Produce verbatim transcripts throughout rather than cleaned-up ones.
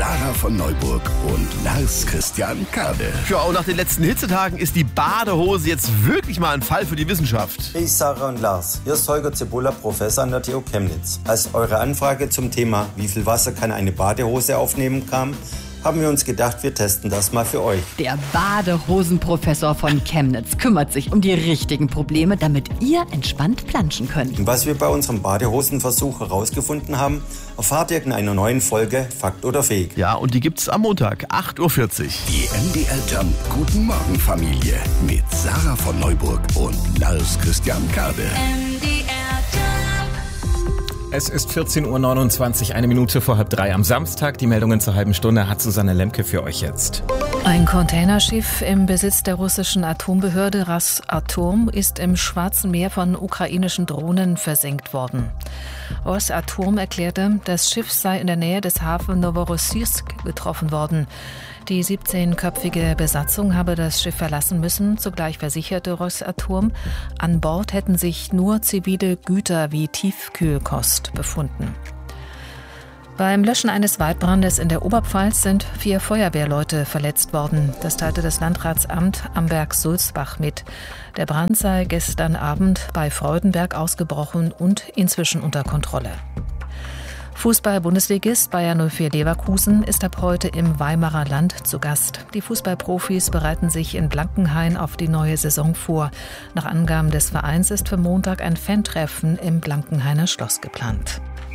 Sarah von Neuburg und Lars Christian Kade. Ja, und nach den letzten Hitzetagen ist die Badehose jetzt wirklich mal ein Fall für die Wissenschaft. Hey Sarah und Lars, hier ist Holger Zibulla, Professor an der T U Chemnitz. Als eure Anfrage zum Thema, wie viel Wasser kann eine Badehose aufnehmen, kam, haben wir uns gedacht, wir testen das mal für euch. Der Badehosenprofessor von Chemnitz kümmert sich um die richtigen Probleme, damit ihr entspannt planschen könnt. Und was wir bei unserem Badehosenversuch herausgefunden haben, erfahrt ihr in einer neuen Folge Fakt oder Fake. Ja, und die gibt's am Montag, acht Uhr vierzig. Die M D R Jump Guten Morgen Familie mit Sarah von Neuburg und Lars Christian Kade. Es ist vierzehn Uhr neunundzwanzig, eine Minute vor halb drei am Samstag. Die Meldungen zur halben Stunde hat Susanne Lemke für euch jetzt. Ein Containerschiff im Besitz der russischen Atombehörde Rosatom ist im Schwarzen Meer von ukrainischen Drohnen versenkt worden. Rosatom erklärte, das Schiff sei in der Nähe des Hafens Novorossiysk getroffen worden. Die siebzehnköpfige Besatzung habe das Schiff verlassen müssen. Zugleich versicherte Rosatom, an Bord hätten sich nur zivile Güter wie Tiefkühlkost befunden. Beim Löschen eines Waldbrandes in der Oberpfalz sind vier Feuerwehrleute verletzt worden. Das teilte das Landratsamt Amberg-Sulzbach mit. Der Brand sei gestern Abend bei Freudenberg ausgebrochen und inzwischen unter Kontrolle. Fußball-Bundesligist Bayer null vier Leverkusen ist ab heute im Weimarer Land zu Gast. Die Fußballprofis bereiten sich in Blankenhain auf die neue Saison vor. Nach Angaben des Vereins ist für Montag ein Fantreffen im Blankenhainer Schloss geplant.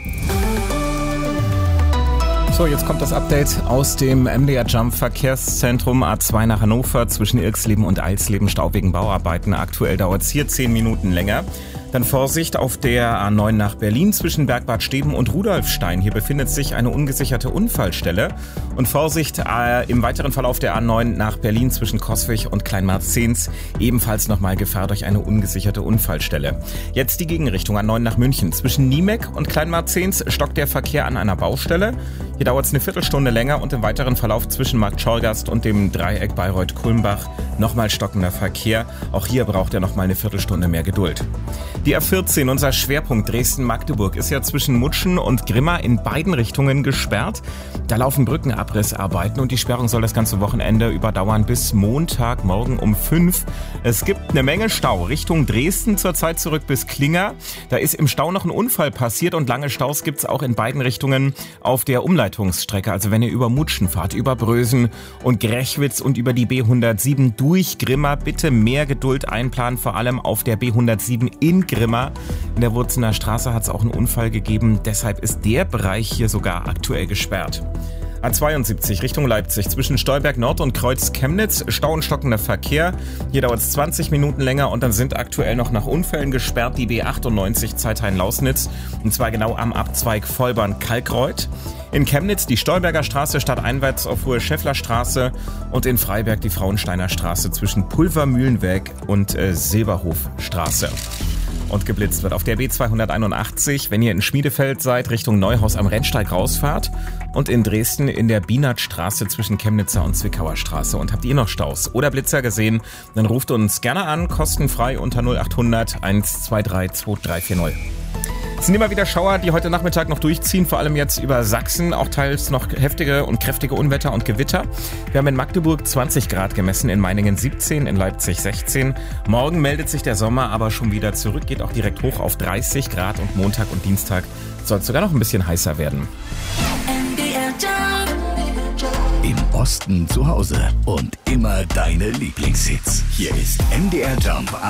So, jetzt kommt das Update aus dem M D R Jump Verkehrszentrum A zwei nach Hannover zwischen Ilksleben und Eilsleben, Stau wegen Bauarbeiten. Aktuell dauert es hier zehn Minuten länger. Dann Vorsicht auf der A neun nach Berlin zwischen Bergbad Steben und Rudolfstein. Hier befindet sich eine ungesicherte Unfallstelle. Und Vorsicht äh, im weiteren Verlauf der A neun nach Berlin zwischen Coswig und Kleinmarzehns. Ebenfalls nochmal Gefahr durch eine ungesicherte Unfallstelle. Jetzt die Gegenrichtung A neun nach München. Zwischen Niemek und Kleinmarzehns stockt der Verkehr an einer Baustelle. Hier dauert es eine Viertelstunde länger und im weiteren Verlauf zwischen Markt Schorgast und dem Dreieck Bayreuth-Kulmbach nochmal stockender Verkehr. Auch hier braucht er nochmal eine Viertelstunde mehr Geduld. Die A vierzehn, unser Schwerpunkt Dresden-Magdeburg, ist ja zwischen Mutschen und Grimma in beiden Richtungen gesperrt. Da laufen Brückenabrissarbeiten und die Sperrung soll das ganze Wochenende überdauern bis Montagmorgen um fünf. Es gibt eine Menge Stau Richtung Dresden, zurzeit zurück bis Klinger. Da ist im Stau noch ein Unfall passiert und lange Staus gibt's auch in beiden Richtungen auf der Umleitungsstrecke. Also wenn ihr über Mutschen fahrt, über Brösen und Grechwitz und über die B hundertsieben durch Grimma, bitte mehr Geduld einplanen, vor allem auf der B hundertsieben in Grimma. In der Wurzener Straße hat es auch einen Unfall gegeben, deshalb ist der Bereich hier sogar aktuell gesperrt. A zweiundsiebzig Richtung Leipzig zwischen Stolberg Nord und Kreuz Chemnitz, Stau und stockender Verkehr. Hier dauert es zwanzig Minuten länger und dann sind aktuell noch nach Unfällen gesperrt die B achtundneunzig Zeithain-Lausnitz und zwar genau am Abzweig Vollborn-Kalkreuth. In Chemnitz die Stolberger Straße stadteinwärts auf Hohe Schäfflerstraße und in Freiberg die Frauensteiner Straße zwischen Pulvermühlenweg und äh, Silberhofstraße. Und geblitzt wird auf der B zweihunderteinundachtzig, wenn ihr in Schmiedefeld seid, Richtung Neuhaus am Rennsteig rausfahrt und in Dresden in der Bienertstraße zwischen Chemnitzer und Zwickauer Straße. Und habt ihr noch Staus oder Blitzer gesehen, dann ruft uns gerne an, kostenfrei unter null achthundert eins zwei drei zwei drei vier null. Es sind immer wieder Schauer, die heute Nachmittag noch durchziehen, vor allem jetzt über Sachsen, auch teils noch heftige und kräftige Unwetter und Gewitter. Wir haben in Magdeburg zwanzig Grad gemessen, in Meiningen siebzehn, in Leipzig sechzehn. Morgen meldet sich der Sommer aber schon wieder zurück, geht auch direkt hoch auf dreißig Grad und Montag und Dienstag soll es sogar noch ein bisschen heißer werden. Im Osten zu Hause und immer deine Lieblingshits. Hier ist M D R Jump.